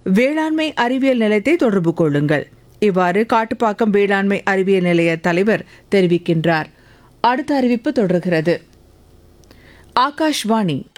வேளாண்மை அறிவியல் நிலையத்தை தொடர்பு கொள்ளுங்கள். இவ்வாறு காட்டுப்பாக்கம் வேளாண்மை அறிவியல் நிலைய தலைவர் தெரிவிக்கின்றார். அடுத்த அறிவிப்பு தொடர்கிறது. ஆகாஷ்வாணி